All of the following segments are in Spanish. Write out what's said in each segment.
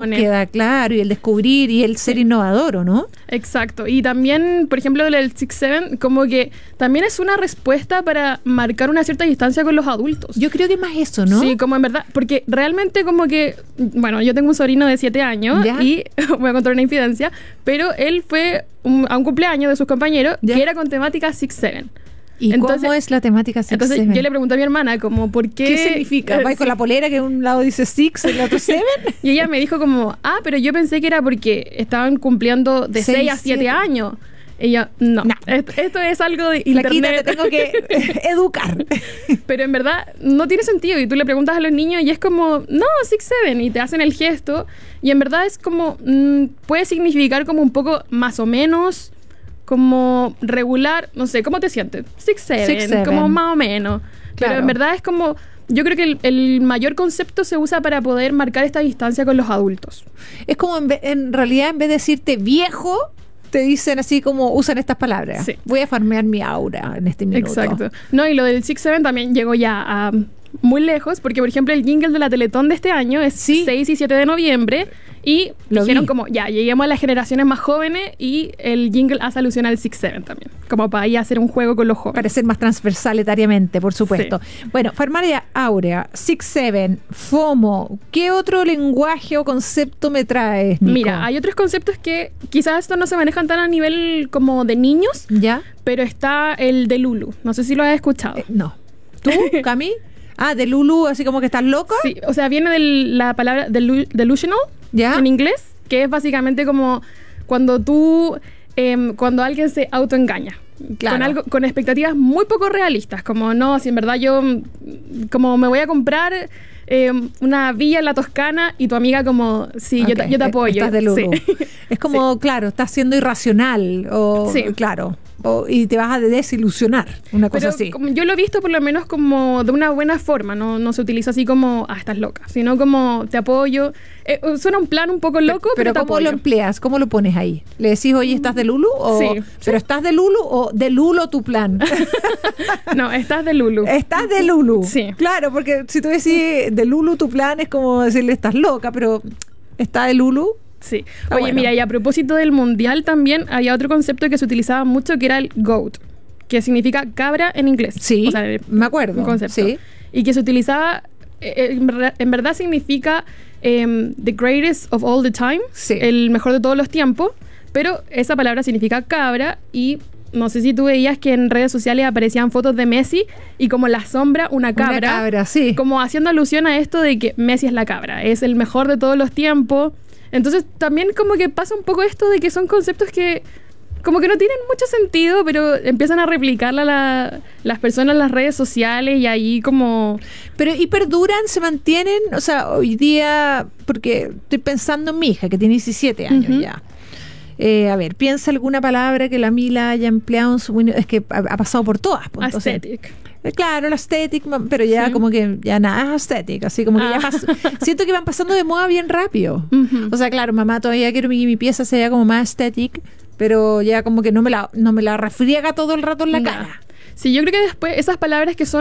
búsqueda, claro, y el descubrir y el ser innovador, ¿o no? Exacto. Y también, por ejemplo, el 6-7, como que también es una respuesta para marcar una cierta distancia con los adultos. Yo creo que es más eso, ¿no? Sí, como en verdad, porque realmente como que, bueno, yo tengo un sobrino de 7 años ¿Ya? y voy a contar una infidencia, pero él fue a un cumpleaños de sus compañeros ¿Ya? que era con temática 6-7. ¿Y Entonces, cómo es la temática 6-7? Entonces yo le pregunté a mi hermana como, ¿por qué? ¿Qué significa? ¿Vais con la polera que un lado dice 6 y el otro 7? Y ella me dijo como, pero yo pensé que era porque estaban cumpliendo de 6 a 7 años. Y yo, no. Esto es algo de internet. Te tengo que educar. Pero en verdad no tiene sentido. Y tú le preguntas a los niños y es como, no, 6-7. Y te hacen el gesto. Y en verdad es como, puede significar como un poco más o menos, como regular, no sé, ¿cómo te sientes? 6-7, como más o menos. Claro. Pero en verdad es como, yo creo que el mayor concepto se usa para poder marcar esta distancia con los adultos. Es como, en realidad, en vez de decirte viejo, te dicen así como usan estas palabras. Sí. Voy a farmear mi aura en este minuto. Exacto. No, y lo del 6-7 también llegó ya a muy lejos, porque por ejemplo el jingle de la Teletón de este año es 6 y 7 de noviembre. Y dijeron como, ya, lleguemos a las generaciones más jóvenes y el jingle hace alusión al 6-7 también. Como para ahí hacer un juego con los jóvenes. Para ser más transversal etariamente, por supuesto. Sí. Bueno, farmacia áurea, 6-7, FOMO. ¿Qué otro lenguaje o concepto me traes, Nico? Mira, hay otros conceptos que quizás estos no se manejan tan a nivel como de niños. ¿Ya? Pero está el de Lulu. No sé si lo has escuchado. No. ¿Tú, Cami? De Lulu, así como que estás loca. Sí, o sea, viene de la palabra delusional, ¿ya? En inglés, que es básicamente como cuando tú, cuando alguien se autoengaña. Claro. Con expectativas muy poco realistas, como no, si en verdad yo como me voy a comprar una villa en la Toscana y tu amiga como, sí, okay, yo te apoyo. Estás de Lulu. Sí. Es como, claro, estás siendo irracional o, sí. Claro. Y te vas a desilusionar, una cosa así. Como yo lo he visto por lo menos como de una buena forma, no se utiliza así como, estás loca, sino como te apoyo. Suena un plan un poco loco, pero ¿cómo lo empleas? ¿Cómo lo pones ahí? ¿Le decís, oye, estás de Lulu? Sí. ¿Pero estás de Lulu o de Lulo tu plan? No, estás de Lulu. Estás de Lulu. Sí. Claro, porque si tú decís de Lulu tu plan es como decirle, estás loca, pero ¿está de Lulu? Sí. Oye, mira, y a propósito del mundial también había otro concepto que se utilizaba mucho que era el GOAT, que significa cabra en inglés. Sí, o sea, me acuerdo. Un concepto. Sí. Y que se utilizaba, en verdad significa the greatest of all the time, sí. El mejor de todos los tiempos, pero esa palabra significa cabra y no sé si tú veías que en redes sociales aparecían fotos de Messi y como la sombra una cabra. Una cabra, sí. Como haciendo alusión a esto de que Messi es la cabra, es el mejor de todos los tiempos. Entonces también como que pasa un poco esto de que son conceptos que como que no tienen mucho sentido, pero empiezan a replicarla las personas en las redes sociales y ahí como... Pero ¿y perduran? ¿Se mantienen? O sea, hoy día, porque estoy pensando en mi hija que tiene 17 años ya. A ver, piensa alguna palabra que la Mila haya empleado en su... Es que ha pasado por todas. Pues, aesthetic. Claro, la aesthetic, pero ya sí. Como que ya nada es aesthetic, así como que ya pasó. Siento que van pasando de moda bien rápido. O sea, claro, mamá, todavía quiero que mi pieza sea como más aesthetic, pero ya como que no me la refriega todo el rato en la cara. Sí, yo creo que después esas palabras que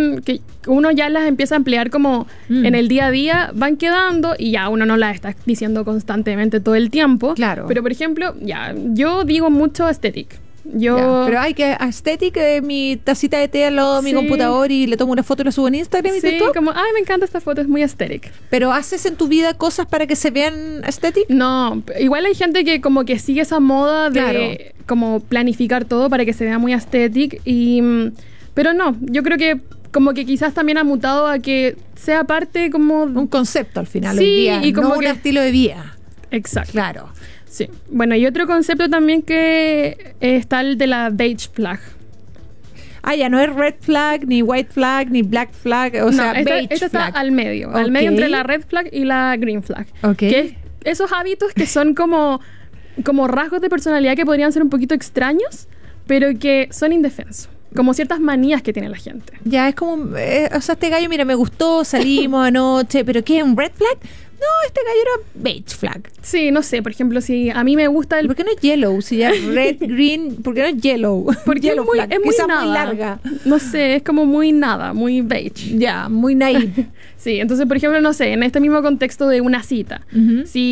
uno ya las empieza a emplear como en el día a día van quedando y ya uno no las está diciendo constantemente todo el tiempo. Claro. Pero por ejemplo, yo digo mucho aesthetic. Pero hay que aesthetic, mi tacita de té al lado de mi computador y le tomo una foto y la subo en Instagram y todo. Sí, como, me encanta esta foto, es muy aesthetic. ¿Pero haces en tu vida cosas para que se vean aesthetic? No, igual hay gente que como que sigue esa moda de como planificar todo para que se vea muy aesthetic pero no, yo creo que como que quizás también ha mutado a que sea parte como... Un concepto al final sí, hoy día, y como no un estilo de vida. Exacto. Claro. Sí. Bueno, y otro concepto también que está el de la beige flag. Ya no es red flag, ni white flag, ni black flag, o sea, beige esta flag. Está al medio entre la red flag y la green flag. Que es esos hábitos que son como rasgos de personalidad que podrían ser un poquito extraños, pero que son indefensos. Como ciertas manías que tiene la gente. Ya, es como, o sea, este gallo, mira, me gustó, salimos anoche, pero ¿qué? ¿Un red flag? No, este gallo era beige flag. Sí, no sé, por ejemplo, si a mí me gusta ¿Por qué no es yellow? Si ya es red, green, ¿por qué no es yellow? Porque yellow es muy nada. Muy larga. No sé, es como muy nada, muy beige. Ya, muy naive. Sí, entonces, por ejemplo, no sé, en este mismo contexto de una cita, si